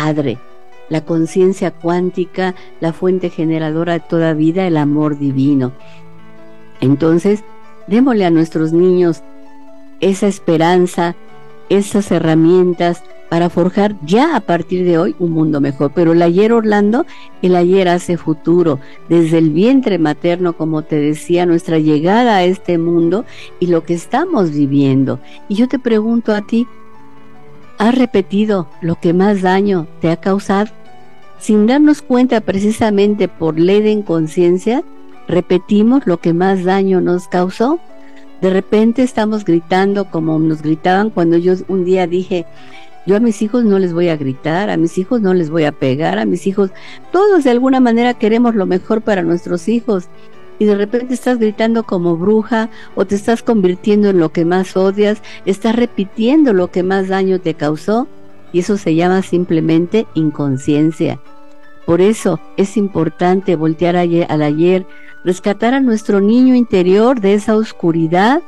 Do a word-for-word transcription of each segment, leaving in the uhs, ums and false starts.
Padre, la conciencia cuántica, la fuente generadora de toda vida, el amor divino. Entonces, démosle a nuestros niños esa esperanza, esas herramientas para forjar ya a partir de hoy un mundo mejor. Pero el ayer, Orlando, el ayer hace futuro, desde el vientre materno, como te decía, nuestra llegada a este mundo y lo que estamos viviendo. Y yo te pregunto a ti, ¿has repetido lo que más daño te ha causado? Sin darnos cuenta, precisamente por ley de inconsciencia, repetimos lo que más daño nos causó. De repente estamos gritando como nos gritaban cuando yo un día dije, yo a mis hijos no les voy a gritar, a mis hijos no les voy a pegar, a mis hijos, todos de alguna manera queremos lo mejor para nuestros hijos. Y de repente estás gritando como bruja o te estás convirtiendo en lo que más odias, estás repitiendo lo que más daño te causó y eso se llama simplemente inconsciencia. Por eso es importante voltear al ayer, rescatar a nuestro niño interior de esa oscuridad.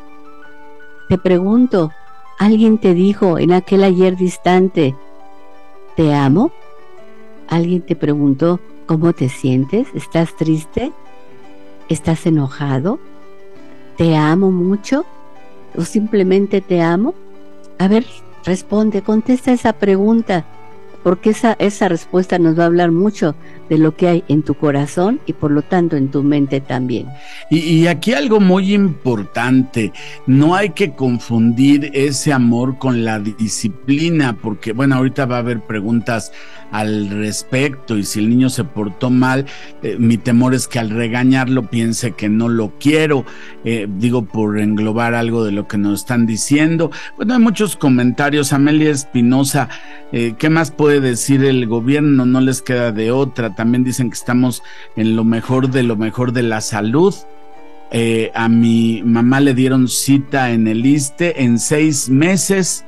Te pregunto, ¿alguien te dijo en aquel ayer distante, te amo? ¿Alguien te preguntó cómo te sientes? ¿Estás triste? ¿Estás enojado? ¿Te amo mucho? ¿O simplemente te amo? A ver, responde, contesta esa pregunta, porque esa, esa respuesta nos va a hablar mucho de lo que hay en tu corazón y por lo tanto en tu mente también. Y, y aquí algo muy importante, no hay que confundir ese amor con la disciplina, porque bueno, ahorita va a haber preguntas al respecto y si el niño se portó mal, eh, mi temor es que al regañarlo piense que no lo quiero, eh, digo por englobar algo de lo que nos están diciendo. Bueno, hay muchos comentarios. Amelia Espinosa, eh, ¿qué más puede decir el gobierno? No les queda de otra. También dicen que estamos en lo mejor de lo mejor de la salud. Eh, a mi mamá le dieron cita en el ISSSTE en seis meses,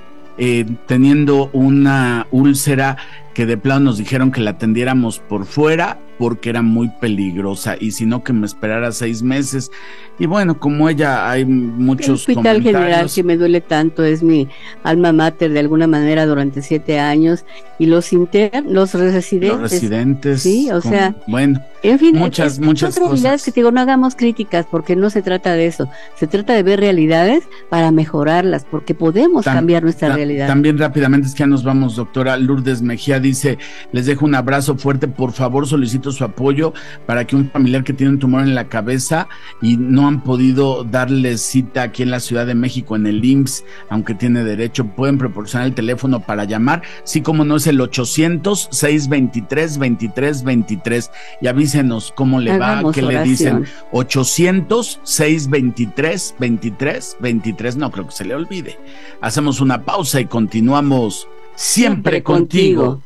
eh, teniendo una úlcera que de plano nos dijeron que la atendiéramos por fuera porque era muy peligrosa y si no que me esperara seis meses. Y bueno, como ella hay muchos el Hospital comentarios. General que me duele tanto, es mi alma mater de alguna manera durante siete años y los internos, los residentes. Los residentes. Sí, o con, sea. Bueno, en fin, muchas, es, muchas son realidades que te digo, no hagamos críticas porque no se trata de eso. Se trata de ver realidades para mejorarlas porque podemos Tam, cambiar nuestra ta, realidad. También rápidamente, es que ya nos vamos, doctora Lourdes Mejía dice, les dejo un abrazo fuerte, por favor solicito su apoyo para que un familiar que tiene un tumor en la cabeza y no han podido darle cita aquí en la Ciudad de México en el I M S S, aunque tiene derecho, pueden proporcionar el teléfono para llamar, sí como no es el ochocientos, seiscientos veintitrés, veintitrés veintitrés y avísenos cómo le Hagamos va, qué oración. le dicen. Ochocientos, seiscientos veintitrés, veintitrés veintitrés, no creo que se le olvide. Hacemos una pausa y continuamos siempre, siempre contigo. contigo.